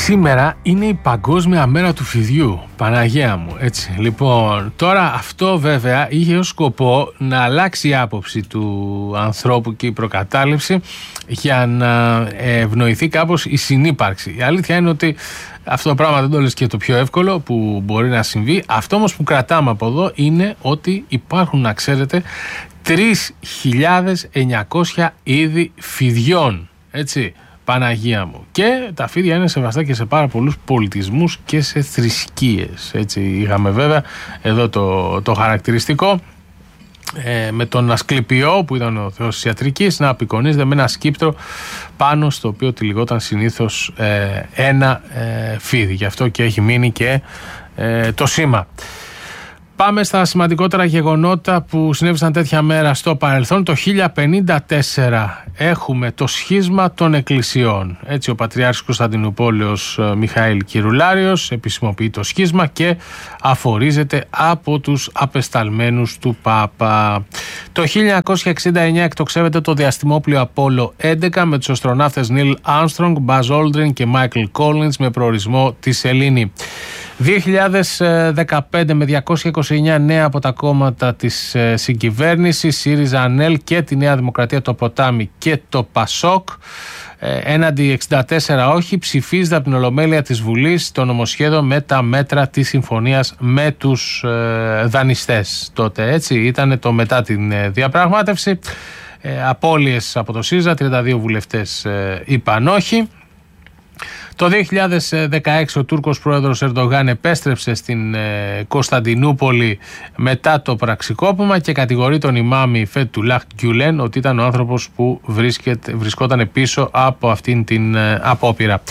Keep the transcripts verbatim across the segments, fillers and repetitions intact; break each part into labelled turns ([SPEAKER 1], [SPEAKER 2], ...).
[SPEAKER 1] Σήμερα είναι η Παγκόσμια Μέρα του Φιδιού, Παναγία μου, έτσι. Λοιπόν, τώρα αυτό βέβαια είχε ως σκοπό να αλλάξει η άποψη του ανθρώπου και η προκατάληψη για να ευνοηθεί κάπως η συνύπαρξη. Η αλήθεια είναι ότι αυτό το πράγμα δεν το λες και το πιο εύκολο που μπορεί να συμβεί. Αυτό όμως που κρατάμε από εδώ είναι ότι υπάρχουν, να ξέρετε, τρεις χιλιάδες εννιακόσια είδη φιδιών, έτσι. Παναγία μου. Και τα φίδια είναι σεβαστά και σε πάρα πολλούς πολιτισμούς και σε θρησκείες. Έτσι είχαμε βέβαια εδώ το, το χαρακτηριστικό ε, με τον Ασκληπιό που ήταν ο θεός της ιατρικής να απεικονίζεται με ένα σκύπτρο πάνω στο οποίο τυλιγόταν συνήθως ε, ένα ε, φίδι. Γι' αυτό και έχει μείνει και ε, το σήμα. Πάμε στα σημαντικότερα γεγονότα που συνέβησαν τέτοια μέρα στο παρελθόν. Το χίλια πενήντα τέσσερα έχουμε το σχίσμα των εκκλησιών. Έτσι ο Πατριάρχης Κωνσταντινουπόλεως Μιχαήλ Κυρουλάριος επισημοποιεί το σχίσμα και αφορίζεται από τους απεσταλμένους του Πάπα. Το χίλια εννιακόσια εξήντα εννέα εκτοξεύεται το διαστημόπλοιο Απόλλω έντεκα με τους αστροναύτες Νίλ Άρμστρονγκ, Μπαζ Όλντριν και Μάικλ Κόλινς με προορισμό τη Σελήνη. δύο χιλιάδες δεκαπέντε με διακόσια είκοσι εννέα νέα από τα κόμματα της συγκυβέρνησης, ΣΥΡΙΖΑ, ΑΝΕΛ και τη Νέα Δημοκρατία, το Ποτάμι και το ΠΑΣΟΚ. Έναντι εξήντα τέσσερα όχι, ψηφίζεται από την Ολομέλεια της Βουλής το νομοσχέδιο με τα μέτρα της συμφωνίας με τους ε, δανειστές. Τότε έτσι ήταν το μετά την ε, διαπραγμάτευση. Ε, απώλειες από το ΣΥΡΙΖΑ, τριάντα δύο βουλευτές ε, είπαν όχι. Το δύο χιλιάδες δεκαέξι ο Τούρκος πρόεδρος Ερντογάν επέστρεψε στην ε, Κωνσταντινούπολη μετά το πραξικόπημα και κατηγορεί τον ημάμι Φετουλάχ Γκιουλέν ότι ήταν ο άνθρωπος που βρίσκεται, βρισκόταν πίσω από αυτήν την ε, απόπειρα.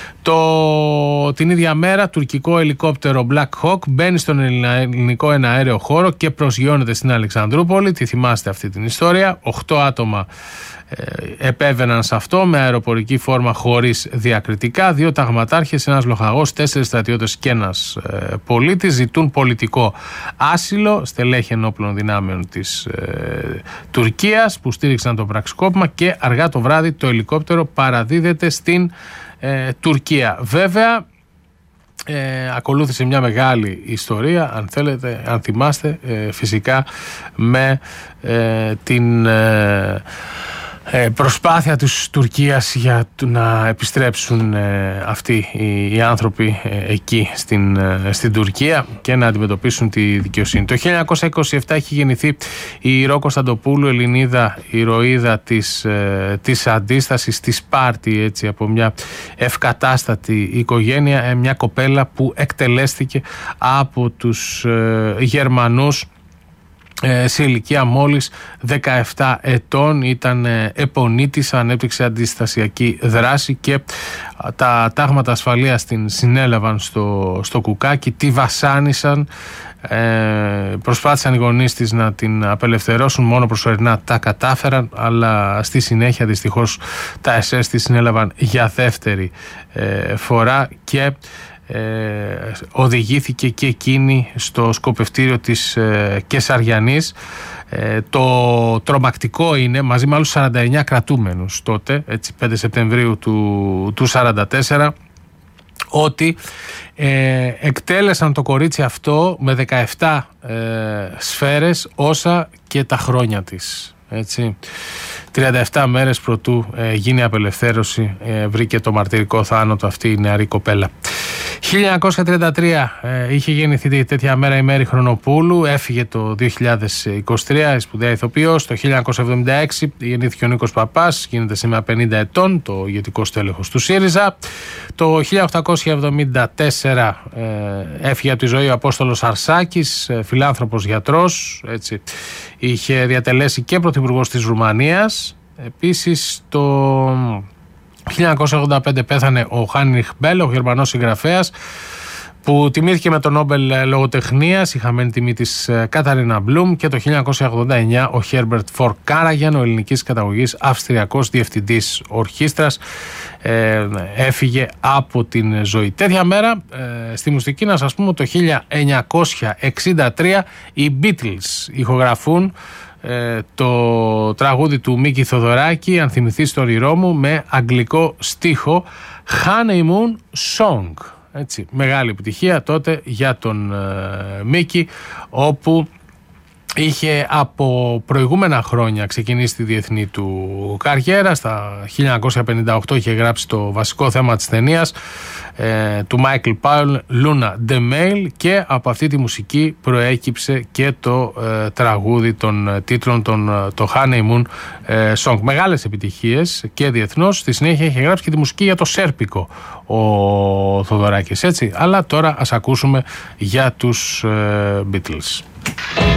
[SPEAKER 1] Το, την ίδια μέρα τουρκικό ελικόπτερο Black Hawk μπαίνει στον ελληνικό εναέριο χώρο και προσγειώνεται στην Αλεξανδρούπολη. Τι θυμάστε αυτή την ιστορία? Οχτώ άτομα ε, επέβαιναν σε αυτό με αεροπορική φόρμα χωρίς διακριτικά. Δύο ταγματάρχες, ένας λοχαγός, τέσσερις στρατιώτες και ένας ε, πολίτης ζητούν πολιτικό άσυλο. Στελέχη ενόπλων δυνάμεων της ε, Τουρκίας που στήριξαν το πραξικόπημα και αργά το βράδυ το ελικόπτερο παραδίδεται στην Ε, Τουρκία. Βέβαια ε, ακολούθησε μια μεγάλη ιστορία, αν θέλετε, αν θυμάστε, ε, φυσικά με ε, την ε, ε, προσπάθεια της Τουρκίας για να επιστρέψουν ε, αυτοί οι, οι άνθρωποι ε, εκεί στην, ε, στην Τουρκία και να αντιμετωπίσουν τη δικαιοσύνη. Το χίλια εννιακόσια είκοσι επτά έχει γεννηθεί η Ρο Κωνσταντοπούλου, Ελληνίδα ηρωίδα της, ε, της αντίστασης, της Σπάρτη, έτσι, από μια ευκατάστατη οικογένεια, ε, μια κοπέλα που εκτελέστηκε από τους ε, Γερμανούς σε ηλικία μόλις δεκαεπτά ετών. Ήταν επονίτης, ανέπτυξε αντιστασιακή δράση και τα τάγματα ασφαλείας την συνέλαβαν στο, στο κουκάκι, τη βασάνισαν, ε, προσπάθησαν οι γονείς της να την απελευθερώσουν, μόνο προσωρινά τα κατάφεραν, αλλά στη συνέχεια δυστυχώς τα ες ες τη συνέλαβαν για δεύτερη ε, φορά και Ε, οδηγήθηκε και εκείνη στο σκοπευτήριο της ε, Κεσαριανής. Ε, το τρομακτικό είναι, μαζί με άλλους σαράντα εννέα κρατούμενους τότε, έτσι, πέντε Σεπτεμβρίου του, του σαράντα τέσσερα, ότι ε, εκτέλεσαν το κορίτσι αυτό με δεκαεπτά ε, σφαίρες όσα και τα χρόνια της, έτσι. τριάντα επτά μέρες προτού ε, γίνει απελευθέρωση, ε, βρήκε το μαρτυρικό θάνατο αυτή η νεαρή κοπέλα. χίλια εννιακόσια τριάντα τρία ε, είχε γεννηθεί τέτοια μέρα η Μέρη Χρονοπούλου, έφυγε το δύο χιλιάδες είκοσι τρία, η σπουδαία ηθοποιός. Το χίλια εννιακόσια εβδομήντα έξι γεννήθηκε ο Νίκος Παπάς, γίνεται σήμερα πενήντα ετών, το ηγετικό στέλεχος του ΣΥΡΙΖΑ. Το χίλια οκτακόσια εβδομήντα τέσσερα ε, έφυγε από τη ζωή ο Απόστολος Αρσάκης, ε, φιλάνθρωπος γιατρός, έτσι. Είχε διατελέσει και πρωθυπουργός της Ρουμανίας. Επίσης το χίλια εννιακόσια ογδόντα πέντε πέθανε ο Χάινριχ Μπέλ, ο Γερμανός συγγραφέας, που τιμήθηκε με τον Νόμπελ Λογοτεχνίας, η χαμένη τιμή της Καταρίνα Μπλουμ. Και το χίλια εννιακόσια ογδόντα εννέα ο Χέρμπερτ Φορ Κάραγιαν, ο ελληνικής καταγωγής αυστριακός διευθυντής ορχήστρας, ε, έφυγε από την ζωή. Τέτοια μέρα ε, στη μουσική να σας πούμε το χίλια εννιακόσια εξήντα τρία οι Beatles ηχογραφούν ε, το τραγούδι του Μίκη Θοδωράκη, αν θυμηθείς το όνειρό μου, με αγγλικό στίχο, Honeymoon Song. Έτσι, μεγάλη επιτυχία τότε για τον ε, Μίκη, όπου είχε από προηγούμενα χρόνια ξεκινήσει τη διεθνή του καριέρα. Στα χίλια εννιακόσια πενήντα οκτώ είχε γράψει το βασικό θέμα της ταινίας ε, του Michael Powell, Luna the Mail, και από αυτή τη μουσική προέκυψε και το ε, τραγούδι των ε, τίτλων, τον, ε, το Honeymoon ε, Song. Μεγάλες επιτυχίες και διεθνώς. Στη συνέχεια είχε γράψει και τη μουσική για το Σέρπικο ο Θοδωράκης, έτσι. Αλλά τώρα ας ακούσουμε για τους ε, Beatles.